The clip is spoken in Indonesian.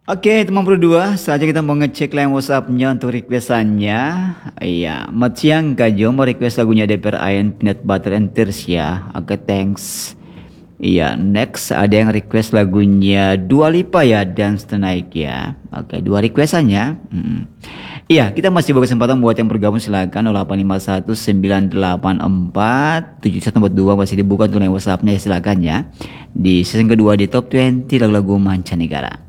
Oke, teman berdua, selanjutnya kita mau ngecek line WhatsApp-nya untuk requestannya. Iya, Matiang Gajo mau request lagunya DPR Iron Peanut Butter and Tears ya. Oke, thanks. Iya, next ada yang request lagunya Dua Lipa ya, Dance Tonight ya. Oke, dua requestannya. Iya, kita masih berkesempatan buat yang bergabung silakan 0851 984 7142 masih dibuka untuk line WhatsApp-nya ya, silakan ya. Di season kedua di Top 20 lagu-lagu mancanegara.